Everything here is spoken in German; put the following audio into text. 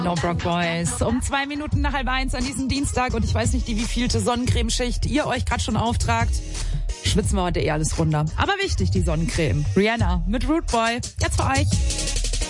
No Brock Boys. Um 2 Minuten nach 12:30 an diesem Dienstag und ich weiß nicht, die wievielte Sonnencremeschicht ihr euch gerade schon auftragt. Schwitzen wir heute alles runter. Aber wichtig, die Sonnencreme. Rihanna mit Root Boy. Jetzt für euch.